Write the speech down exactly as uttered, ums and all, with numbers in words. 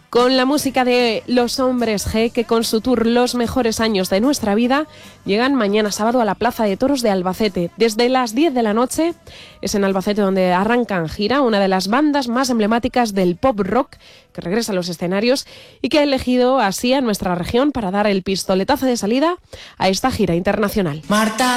Con la música de Los Hombres G, que con su tour Los Mejores Años de Nuestra Vida llegan mañana sábado a la Plaza de Toros de Albacete. Desde las diez de la noche es en Albacete donde arrancan gira una de las bandas más emblemáticas del pop rock que regresa a los escenarios y que ha elegido así a nuestra región para dar el pistoletazo de salida a esta gira internacional. Marta.